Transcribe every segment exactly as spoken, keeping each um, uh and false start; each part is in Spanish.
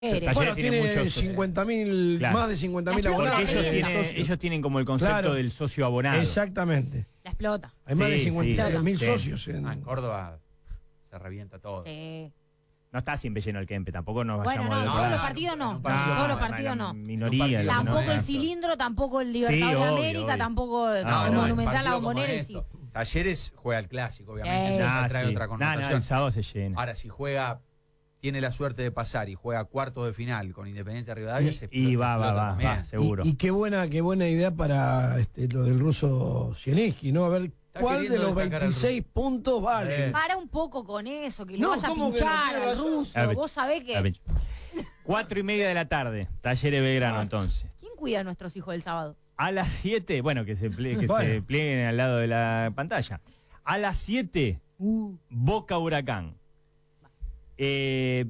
Talleres bueno, tiene, tiene muchos cincuenta mil, claro. más de cincuenta mil Porque abonados. ellos tienen, socios. ellos tienen como el concepto Claro. del socio abonado. Exactamente. La explota. Hay más Sí, de sí, cincuenta mil sí. socios. En... Ah, en Córdoba se revienta todo. Sí. No está siempre lleno el Kempe, tampoco nos Bueno, vayamos no, de todos otro los lado. partidos no. en un partido Todos los no, partidos no. Minoría. Un partido la Tampoco minoría. el cilindro, tampoco el Libertador Sí, de obvio, América, obvio. tampoco el No, el no, Monumental, la partido como Bombonera, sí. esto. Talleres juega el clásico, obviamente, Eh. eso ya Ah, trae sí. otra No, no, connotación. el sábado se llena. Ahora, si juega, tiene la suerte de pasar y juega cuartos de final con Independiente Rivadavia, se Y va, va, explota va, también. va, seguro. Y, y qué buena, qué buena idea para este, lo del ruso Zielinski, ¿no? A ver, Está ¿cuál de queriendo los destacar al veintiséis puntos vale? Eh. Para un poco con eso, que lo No, vas a ¿cómo que no? pinchar Tiene al razón. ruso. A ver, Vos sabés A que... ver. Cuatro y media de la tarde, Talleres Belgrano Ah. entonces. ¿Quién cuida a nuestros hijos del sábado? A las siete, bueno, que se, plie- que Bueno. se plieguen al lado de la pantalla. A las siete, Boca Huracán. Eh,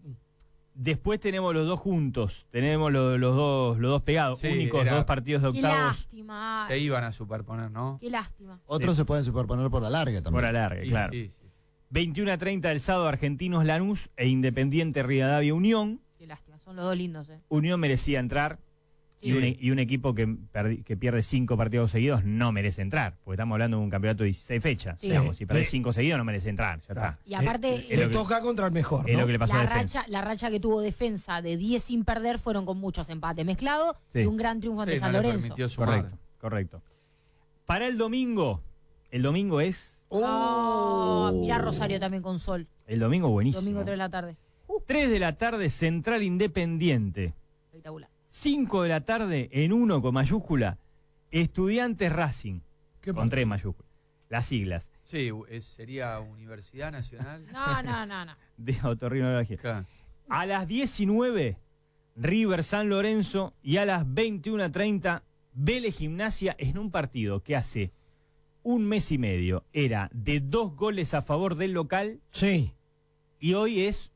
después tenemos los dos juntos, tenemos lo- los dos los dos pegados, Sí, únicos era- dos partidos de Qué octavos lástima. Se iban a superponer, ¿no? Qué lástima. Otros se pueden superponer por la larga también. por alargue, Y claro. sí, sí. veintiuno a treinta del sábado, Argentinos Lanús e Independiente Rivadavia Unión. Qué lástima. Son los dos lindos, ¿eh? Unión merecía entrar. Sí. Y, un, e- y un equipo que, perdi- que pierde cinco partidos seguidos no merece entrar, porque estamos hablando de un campeonato de dieciséis fechas. Sí. Digamos, si perdés Sí. cinco seguidos no merece entrar, ya está. Y aparte, Eh, es le lo que- toca contra el mejor, Es ¿no? lo que le pasó a la Defensa. racha, la racha que tuvo Defensa de diez sin perder fueron con muchos empates mezclados Sí. y un gran triunfo ante Sí, San no le Lorenzo. permitió sumar. Correcto, correcto. Para el domingo, el domingo es, Oh, Oh. mirá Rosario también con sol. el domingo buenísimo. Domingo tres de la tarde. tres de la tarde, Central Independiente. Espectacular. cinco de la tarde, en uno con mayúscula, Estudiantes Racing, ¿Qué con pasa? tres mayúsculas. Las siglas Sí, es- sería Universidad Nacional. No, no, no, no. de otorrinología. Acá. A las diecinueve, River San Lorenzo, y a las veintiuno treinta, Vélez Gimnasia, en un partido que hace un mes y medio era de dos goles a favor del local Sí. y hoy es...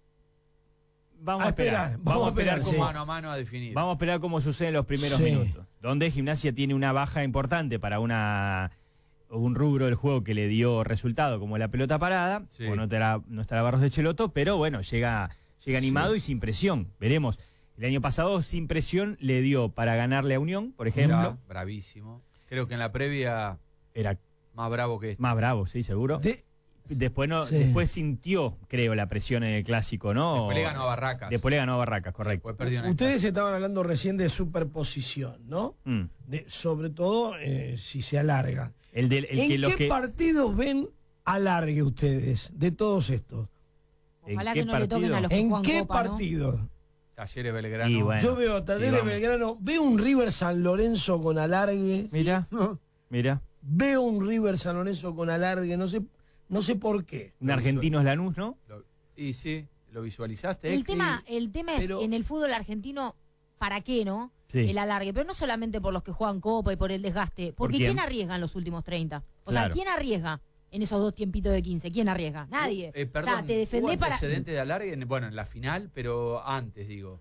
Vamos A a esperar. esperar, Vamos a esperar sí. cómo, Mano a mano a definir. vamos a esperar cómo sucede en los primeros Sí. minutos. Donde Gimnasia tiene una baja importante para una un rubro del juego que le dio resultado, como la pelota parada. Sí. O no estará, no estará Barros de Cheloto, pero bueno, llega, llega animado y sin presión. Veremos. El año pasado sin presión le dio para ganarle a Unión, por ejemplo. Era bravísimo. Creo que en la previa, Era más bravo que este. más bravo, sí, seguro. De- Después no, Sí. después sintió, creo, la presión en el clásico, ¿no? Después le ganó a Barracas. Después le ganó a Barracas, correcto. Después perdió en el Ustedes estaban hablando recién de superposición, ¿no? Mm. De, sobre todo eh, si se alarga. El del el ¿En que lo qué que partidos ven alargue ustedes de todos estos? ¿En Ojalá qué que no le toquen partido? a los que ¿En juegan qué Copa, ¿no? partidos? Talleres Belgrano. Y bueno. Yo veo a Talleres Sí, vamos. Belgrano, veo un River San Lorenzo con alargue, Mira, mira. veo un River San Lorenzo con alargue, no sé, no sé por qué. Un Argentinos Lanús, ¿no? Lo- y sí, ¿lo visualizaste? El Esti? tema, el tema es, Pero- en el fútbol argentino, ¿para qué, no? Sí. El alargue, pero no solamente por los que juegan Copa y por el desgaste, porque quién? ¿quién arriesga en los últimos treinta? O Claro. sea, ¿quién arriesga en esos dos tiempitos de quince? ¿Quién arriesga? Nadie. Eh, perdón, o sea, te ¿hubo defendés para... antecedente de alargue? En- Bueno, en la final, pero antes, digo.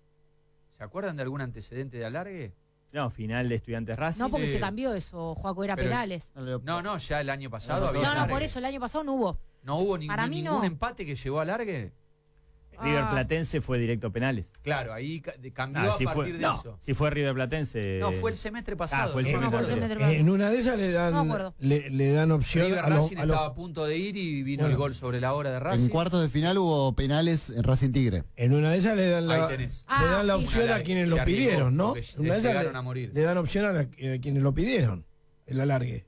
¿Se acuerdan de algún antecedente de alargue? No, final de Estudiantes Racing. No, porque Sí. se cambió eso, Juaco, era Pero- penales. No, no, ya el año pasado No, había No, no, alargue. por eso el año pasado no hubo. ¿No hubo ningún, Para mí ningún no. empate que llegó a alargue? River Ah. Platense fue directo a penales. Claro, ahí ca- de- cambió Ah, a sí fue- partir de no. eso. Si fue River Platense. No, fue el semestre pasado. fue el ¿no? semestre No, por pasado. eso me Eh, trababa. en una de esas le dan, No me acuerdo. le, le dan opción River a los, Racing a los- estaba a punto de ir y vino Bueno. el gol sobre la hora de Racing. En cuartos de final hubo penales en Racing Tigre. en una de esas le dan la, Ahí tenés. le dan la Ah, sí. opción Una a larga- quienes se lo arriesgó, pidieron, ¿no? porque En le una de esas llegaron le, a morir. le dan opción a, la- a quienes lo pidieron, el alargue.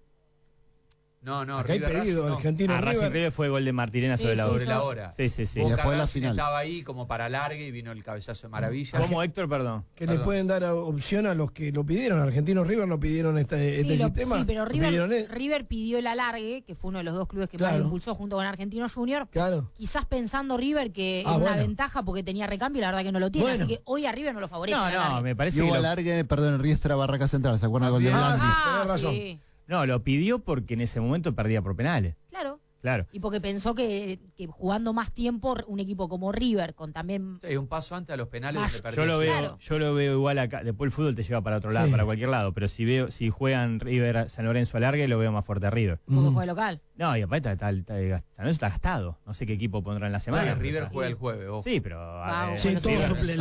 No, no, Acá hay River pedido, Racing no. Argentino Ah, Racing River. River fue gol de Martirena sobre Sí, la sí, hora. sobre la hora. Sí, sí, sí. Y Boca después la Racing final. estaba ahí como para largue y vino el cabezazo de maravilla. ¿Cómo, Héctor, perdón? Que le Perdón. pueden dar a- opción a los que lo pidieron. Argentinos River no pidieron este, este Sí, lo- sistema. sí, pero Lo River, pidieron él. River pidió el alargue, que fue uno de los dos clubes que más Claro. lo impulsó junto con Argentino Junior. Claro. Quizás pensando River que Ah, era una bueno. ventaja porque tenía recambio, la verdad que no lo tiene. Bueno. Así que hoy a River no lo favorece. No, el no, alargue. me Y parece hubo que. Lo, alargue, perdón, en Riestra Barraca Central, ¿se acuerdan del gol de También. Ah, Blandi? sí. Ah, tenés razón. sí. no, lo pidió porque en ese momento perdía por penales. Claro. Claro. Y porque pensó que, que jugando más tiempo, un equipo como River, con también... Sí, un paso antes a los penales Ah, donde yo perdía Yo lo el veo, Claro. yo lo veo igual acá. Después el fútbol te lleva para otro lado, Sí. para cualquier lado. Pero si veo, si juegan River San Lorenzo alargue, lo veo más fuerte a River. porque Mm. juega local. No, y aparte está, está, está- San Lorenzo está gastado. No sé qué equipo pondrá en la Sí, semana. River pero- juega el jueves, ojo. Sí, pero. Wow. eh, Sí, Bueno, todos sí. suple-